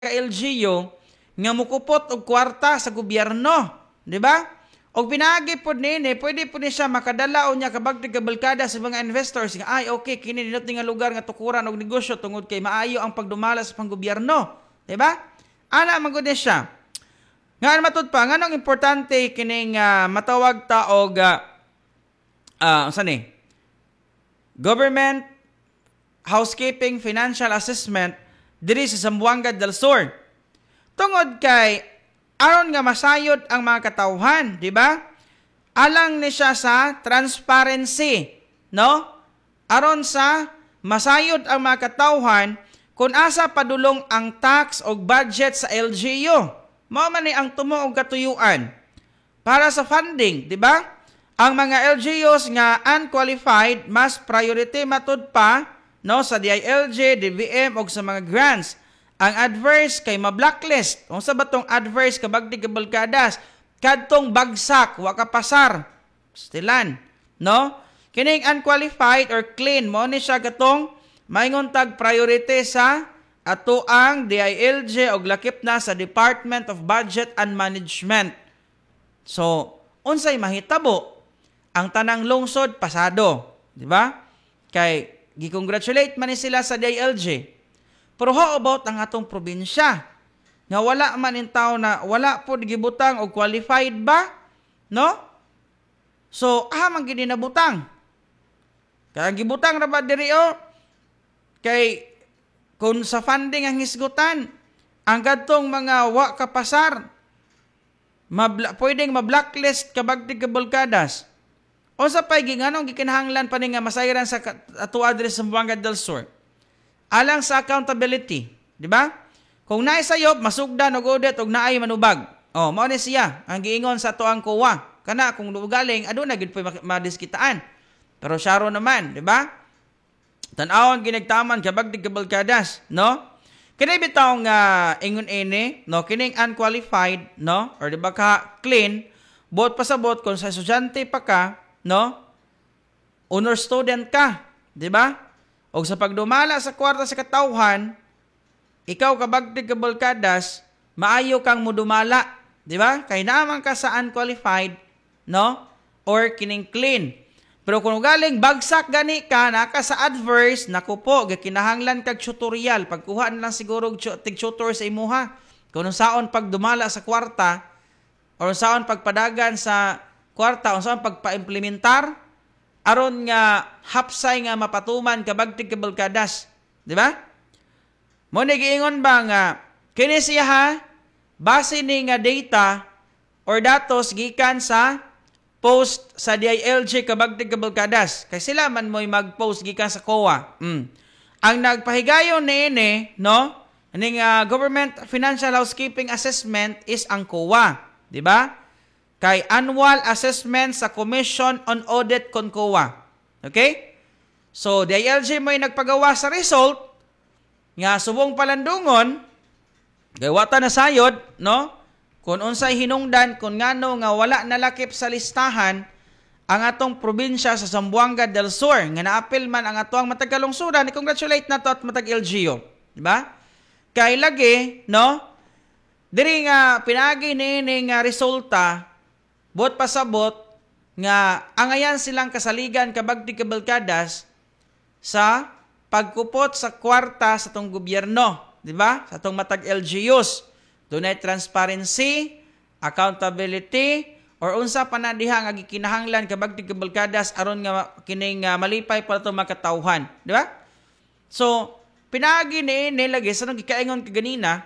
LGU nga mukupot og kwarta sa gobyerno, di ba? Og pinaagi pod nini, pwede po ni siya makadala o niya kabagti kabalkada sa mga investors nga ay okay kini dinot nga lugar nga tukuran og negosyo tungod kay maayo ang pagdumala sa panggobyerno, di ba? Ana man gud ni siya. Nga matud pa nganong importante kining matawag ta og government housekeeping financial assessment diri sa Zamboanga del Sur. Tungod kay aron nga masayod ang mga katawhan, di ba? Alang ni siya sa transparency, no? Aron sa masayod ang mga katawhan kung asa padulong ang tax o budget sa LGU. Mao man ni ang tumo og katuyuan para sa funding, di ba? Ang mga LGUs nga unqualified mas priority matud pa no sa DILG, DBM og sa mga grants. Ang adverse kay ma-blacklist. Unsa ba tong adverse kabagdi kabalkadas? Kadtong bagsak, wa ka pasar. Stilan, no? Kining unqualified or clean mo ni siya katong maingon tag priority sa ato ang DILG og lakip na sa Department of Budget and Management. So, unsay mahitabo ang tanang lungsod pasado, di ba? Kay gi-congratulate man ni sila sa DILG. Pero how about ang atong probinsya? Nga wala man in tao na wala po gibutang o qualified ba? No? So, man gini nabutang. Kaya gibutang ra ba diri o? Kay kung sa funding ang hisgutan, ang gadtong mga wa kapasar, pwedeng ma-blacklist kabagti kabalkadas. O sa pay ginganong gikinahanglan pa ni nga masayran sa ato address sa Zamboanga del Sur. Alang sa accountability, di ba? Kung naay sayop, masugdan og audit og naay manubag. Oh, mao ni siya ang giingon sa ato ang COA. Kana kung galing aduna gid pay madiskitaan. Pero syaro naman, di ba? Tan-awon ginagtaman kabagti kabalkadas, no? Kini bitaw nga ingon ini, no, kining unqualified, no, or di ba ka clean, bot pasabot kung sa estudyante pa ka, no? Honor student ka, di ba? O sa pagdumala sa kwarta sa katawhan, ikaw kabagti kabalkadas, maayo kang mudumala, di ba? Kay naman ka sa unqualified, no? Or kining clean. Pero kung galing bagsak gani ka, naka sa adverse, naku po, kinahanglan kag tutorial. Pagkuha na lang siguro tig-tutor sa imuha. Kung saon pagdumala sa kwarta, o saon pagpadagan sa kwarta, o saon pagpa-implementar, aron nga hapsay nga mapatuman kabagti kabalkadas. Di ba? Mo ni giingon ba nga, kini siya ha, base ni nga data or datos gikan sa post sa DILG kabagti kabalkadas. Kay sila man mo'y mag-post gikan sa COA. Ang nagpahigayon ni ini, no? Aning Government Financial Housekeeping Assessment is ang COA. Di ba? Kay annual assessment sa Commission on Audit kon COA. Okay? So, DILG mo'y nagpagawa sa result nga subong palandungon kay wata na sayod, no? Kung unsay hinungdan, kung ngano nga wala nalakip sa listahan ang atong probinsya sa Zamboanga del Sur, nga naapil man ang atong matag kalungsuran, i-congratulate na to at matag LGU. Diba? Kay lagi, no? Diri nga pinagi ni nga resulta, bot pasabot, nga angayan silang kasaligan kabagti kabalkadas sa pagkupot sa kwarta sa tong gobyerno. Diba? Sa tong matag LGUs. Dunay transparency, accountability, or unsa pa na diha nga gikinahanglan kabagti kabalkadas aron nga kining malipay para to makatawhan, di ba? So, pinagi ni nilagi sa nang gikaingon kaganina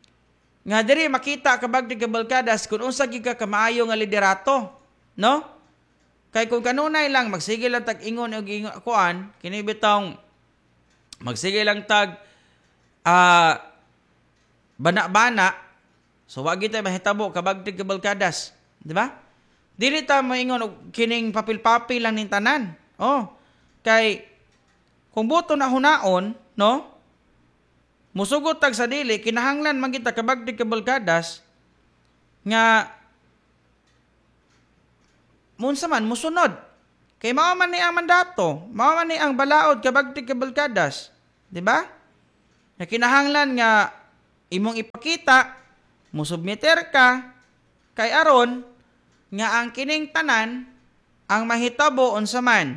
nga diri makita kabagti kabalkadas kung unsa gid ka kamaayo nga liderato, no? Kay kung kanunay lang magsige lang tag ingon og kuan, kini bitong magsige lang tag bana-bana. So, wag kita mahitabo kabagti kabalkadas. Di ba? Dili ta moingon og kining papil-papil lang ning tanan. Oh, kay kung buto na hunaon, no? Musugot tag sa dili, kinahanglan man kita kabagti kabalkadas nga munsa man musunod. Kay mao man ni ang mandato, mao man ni ang balaod kabagti kabalkadas. Di ba? Kinahanglan nga imong ipakita, musubmiter ka, kay aron, nga ang kining tanan, ang mahitabo unsa man.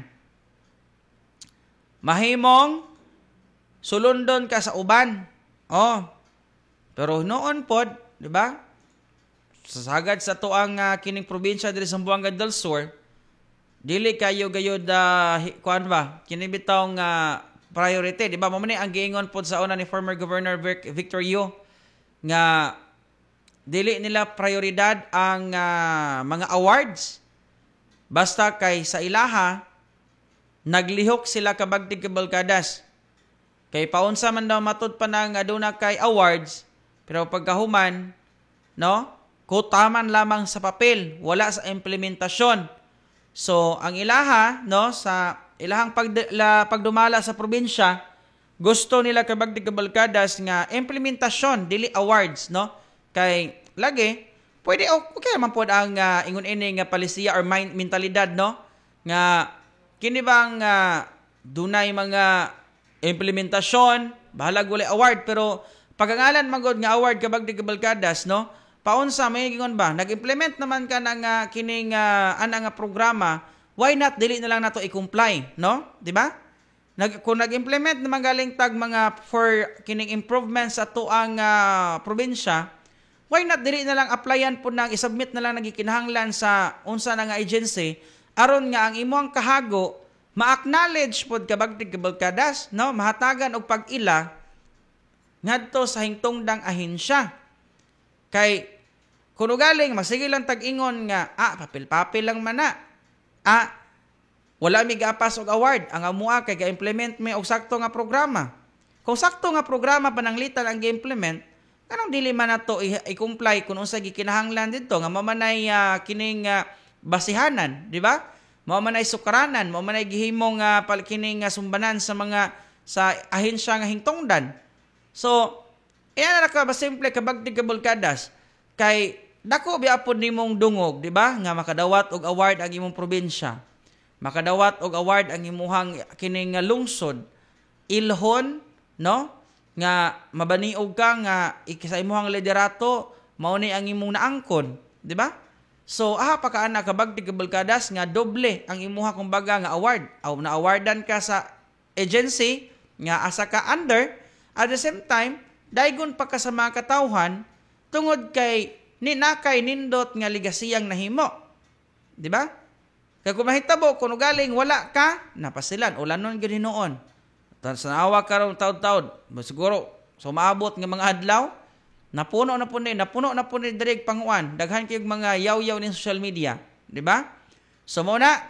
Mahimong sulundon ka sa uban. Oh. Pero noon pod, di ba? Sasagad sa tuang kining probinsya diri sa Zamboanga del Sur, dili kayo gayud kuan ba? Kini bitaw nga priority, di ba? Mo ang giingon pod sa una ni former Governor Victor Yu nga dili nila prioridad ang mga awards. Basta kay sa ilaha naglihok sila kabagtig kabalkadas. Kay paunsa man daw matud pa nang aduna kay awards, pero pagkahuman, no? Kutaman lamang sa papel, wala sa implementasyon. So, ang ilaha, no, sa ilahang pagdumala sa probinsya, gusto nila kabagdig kabalkadas nga implementasyon, dili awards, no? Kay lagi pwede okay man pod ang ingon ini nga palisiya or mentalidad, no? Nga kini bang dunay mga implementasyon, bahalag wala award, pero pagangalan magod nga award kabagdig kabalkadas, no? Paunsa may gingon ba? Nag-implement naman ka ng kining ana nga programa, why not dili na lang nato i-comply, no? Di ba? Kung nag-implement naman galing tag mga for kining improvements sa tuang probinsya, why not dili na lang applyan po nang isubmit na lang nagikinahanglan sa unsa na nga agency aron nga ang imong kahago ma-acknowledge pod kabagtig kabalkadas, no? Mahatagan og pag-ila ngadto sa hingtungdang ahensya. Kay kuno galing magsige lang tag-ingon nga papel-papel lang man na. Wala mi gapas og award, ang amua kay ga-implement mi og sakto nga programa. Kung sakto nga programa pananglitan ang gi-implement, kanang dili man nato i-comply kung unsa gikinahanglan didto nga mamanay kining basihanan, di ba? Mamanay sukaranan, mamanay gihimong kining sumbanan sa mga sa ahensya nga hingtungdan. So, iyan na ka ba simple kabagtig kabalkadas kay dako biapod nimong dungog, di ba? Nga makadawat og award ang imong probinsya. Makadawat og award ang imuhang kining lungsod. Ilhon, no? Nga mabaniog ka nga sa imuhang liderato mao ni ang imong naangkon, di ba? So pa ka ana kabagtig kabalkadas nga doble ang imuha kumbaga nga award. Na awardan ka sa agency nga asa ka under, at the same time daygon pa ka sa mga katawhan tungod kay ninakay nindot nga ligasiyang nahimo. Di ba? Kaya kung mahitabo, kung galing wala ka, napasilan. Ulanon gini noon. Sa naawa ka ron taod-taod. Siguro, so maabot nga mga adlaw, napuno na po ni direct panguan. Daghan kayong mga yaw-yaw ni social media. Di ba? So muna,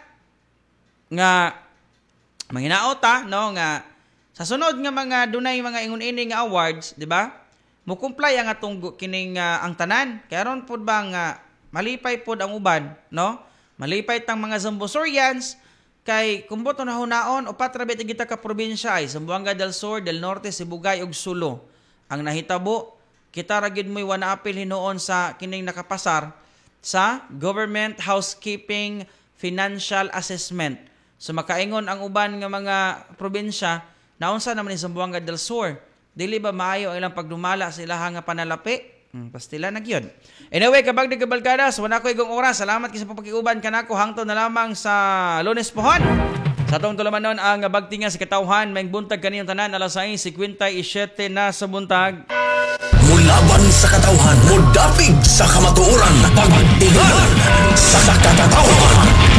nga, manghinaot no, nga, sa sunod nga mga dunay mga ingon-ini nga awards, di ba? Mo-comply ang atong kining ang tanan. Kaya ron pod ba nga malipay pod ang uban, no? Malipay tang mga Zambosorians kay kumboto na hunaon o patrabit kita ka probinsya ay Zamboanga del Sur, del Norte, Sibugay ug Sulo. Ang nahitabo, kita ra gyud moy wana apil hinuon sa kining nakapasar sa Government Housekeeping Financial Assessment. So makaingon ang uban nga mga probinsya naunsa naman ni Zamboanga del Sur. Dili ba maayo ang ilang pagdumala sa ilahang nga panalapi? Pastila na gyud. Anyway, kabagdig kabalkadas, wala ko igong oras. Salamat kisa papakiuban kanako hangtod na lamang sa Lunes pohon. Sa atong tulamanon ang bagtingan sa katawhan, may buntag kaniyong tanan alas 6:57 na sa buntag. Mulaban sa katawhan, mudapig sa kamatuoran, pagtingan sa katawhan.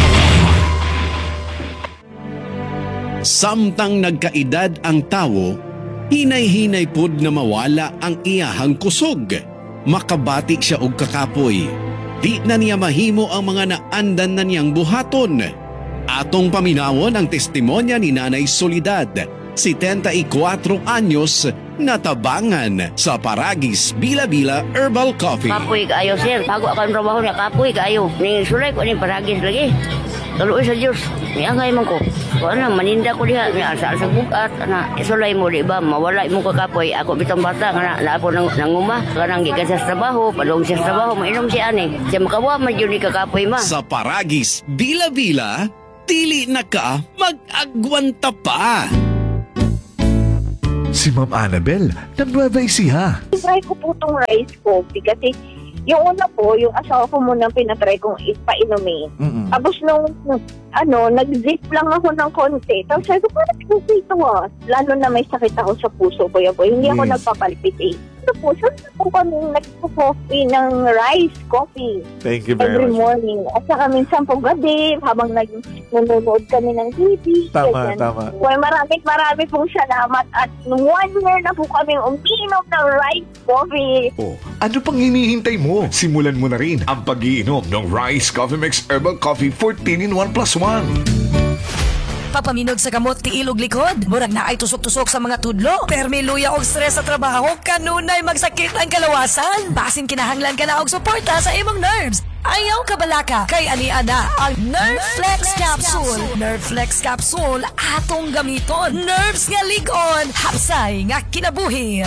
Samtang nagkaedad ang tawo, hinay-hinay pod na mawala ang iyahang kusog. Makabati siya og kakapoy. Di na niya mahimo ang mga naandan na niyang buhaton. Atong paminawon ang testimonya ni Nanay Soledad, 74 anyos, natabangan sa Paragis Bila-Bila Herbal Coffee. Kapoy kaayo, sir. Bago ako ang trabaho niya, kapoy kaayo. Ning sulay ko ni Paragis lagi. Taluoy sa Diyos. Niangay man ko. Kung ano, maninda ko diha. Asa bukat. Isulay mo, di ba? Mawala mo kakapoy. Ako bitang bata. Na ako nanguma. Kanang gikan sa trabaho. Padong siya sa trabaho. Mainom siya ani. Siya makawa man yun ni kakapoy ma. Sa Paragis Bila-Bila, dili na ka mag-agwanta pa. Si Ma'am Annabel, ng Nueva Ecija. Try ko po itong rice coffee kasi yung una po, yung asawa ko muna pinatry kong ipainumin. Tapos nung nag-zip lang ako ng konti. Tapos sabi ko, parang okay ito Lalo na may sakit ako sa puso ko. Hindi ako nagpapalpitate. Ito po, saan po kami nagpo-coffee ng rice coffee? Thank you Every morning. At saka minsan po gabi, habang nanonood kami ng TV. Tama, ganyan. tama. Well, marami pong salamat. At nung 1 year na po kami uminom ng rice coffee. Oh, ano pang hinihintay mo? Simulan mo na rin ang pag-iinom ng Rice Coffee Mix Herbal Coffee 14 in 1 plus 1. Papaminog sa kamot ti ilog likod. Murag na ay tusok-tusok sa mga tudlo. Permi luya og stress sa trabaho. Kanunay magsakit ang kalawasan. Basin kinahanglan ka na og suporta sa imong nerves. Ayaw kabalaka kay ani-ana ang Nerveflex Capsule. Nerveflex Capsule atong gamiton. Nerves nga ligon. Hapsay nga kinabuhi.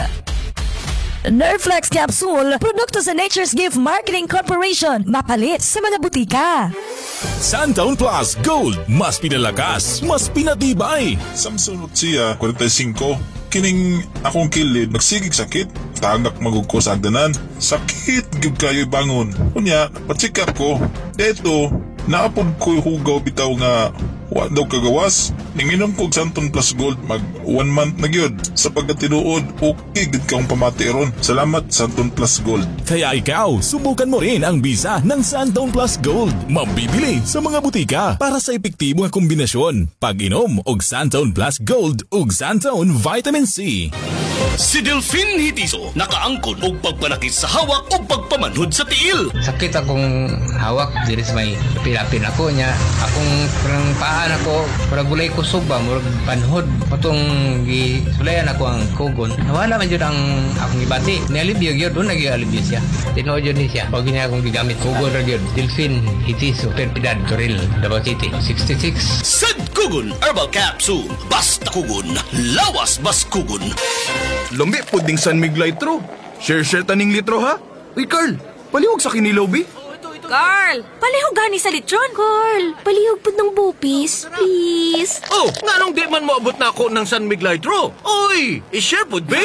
Nerveflex Capsule, produkto sa Nature's Gift Marketing Corporation. Mapalit sa mga butika. Santown Plus Gold, mas pinalakas, mas pinatibay. Samson Utsia, 45. Kining akong kilid, nagsigig sakit. Tagak magugko sa agdanan. Sakit, gyud kayo bangon. Kunya, pa-check up ko. Deto, naapod ko hugaw bitaw nga wa daw kagawas. Ninginom ko og Santon Plus Gold mag 1 month na gyud. Sa pagkatinuod, okay gid kaong pamati ron. Salamat Santon Plus Gold. Kaya ikaw, subukan mo rin ang bisa ng Santown Plus Gold. Mabibili sa mga butika para sa epektibo nga kombinasyon. Pag-inom og Santown Plus Gold ug Santown Vitamin C. Si Delphine Hitiso nakaangkon og pagpanakit sa hawak o pagpamanhod sa tiil. Sakit akong hawak diri sa may pilapin ako niya. Akong parang paan ako, parang gulay kusog ba, murag panhod. Patong gisulayan ako ang kugon. Nawala man yun ang akong ibati. Nialibyo yun, doon nag-ialibyo siya. Tinood yun siya. Pag niya akong gigamit kugon ra yun. Delphine Hitiso, Perpidad, Toril, Davao City, 66. Sad Kugon Herbal Capsule. Basta kugon, lawas bas kugon. Lumbi po ding San Miguelitro. Share taning litro ha. Uy Carl, palihog sa kinilaw bi. Carl, palihog gani sa lechon. Carl, palihog po ng bupis, please. Oh, nganong di man moabot na ako ng San Miguelitro? Oy, i-share po bi.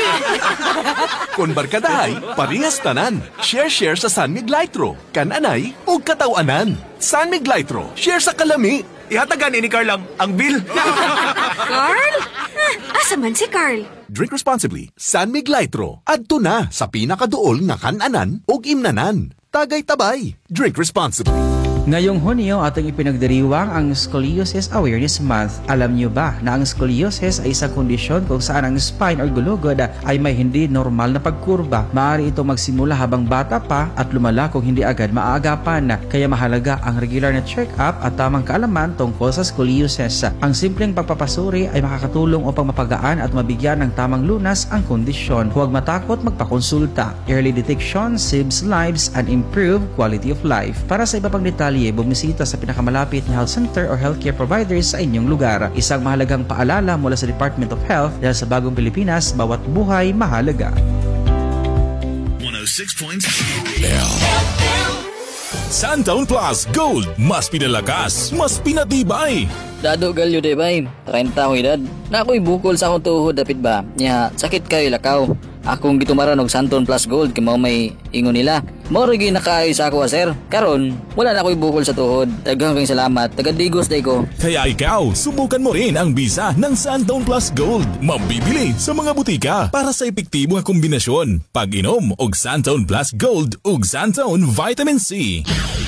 Kon barkadahay, parehas tanan. Share sa San Miguelitro. Kananay o katawanan. San Miguelitro, share sa kalami. Ihatagan ni Carl ang bill. Carl? Asa man si Carl? Drink responsibly. San Miguelitro. Adto na sa pinakaduol nga kananan ug imnanan. Tagay tabay. Drink responsibly. Ngayong Hunyo ating ipinagdiriwang ang Scoliosis Awareness Month. Alam niyo ba na ang scoliosis ay isang kondisyon kung saan ang spine or gulugod ay may hindi normal na pagkurba. Maaari ito magsimula habang bata pa at lumala kung hindi agad maaagapan. Kaya mahalaga ang regular na check-up at tamang kaalaman tungkol sa scoliosis. Ang simpleng pagpapasuri ay makakatulong upang mapagaan at mabigyan ng tamang lunas ang kondisyon. Huwag matakot magpakonsulta. Early detection saves lives and improve quality of life. Para sa iba pang detalye, bumisita sa pinakamalapit na health center or healthcare providers sa inyong lugar. Isang mahalagang paalala mula sa Department of Health dahil sa bagong Pilipinas, bawat buhay mahalaga. 106.7 Santown Plus Gold, mas pinalakas, mas pinatibay. Dado galyo de bay, 30 akong edad. Na ako'y bukol sa akong tuhod dapit ba? Nya, sakit kayo lakaw. Akong gitumaran og Santon Plus Gold kay mao may ingon nila. Mao ri ginakaayo sa ako sir. Karon, wala na ako'y bukol sa tuhod. Daghang kayong salamat. Tagadigos day ko. Kaya ikaw, subukan mo rin ang bisa ng Santown Plus Gold. Mabibili sa mga butika para sa epektibo nga kombinasyon. Pag-inom og Santown Plus Gold ug Santown Vitamin C.